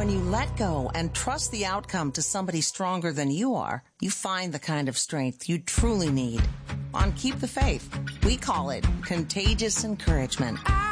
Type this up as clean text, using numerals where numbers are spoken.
When you let go and trust the outcome to somebody stronger than you are, you find the kind of strength you truly need. On Keep the Faith, we call it contagious encouragement.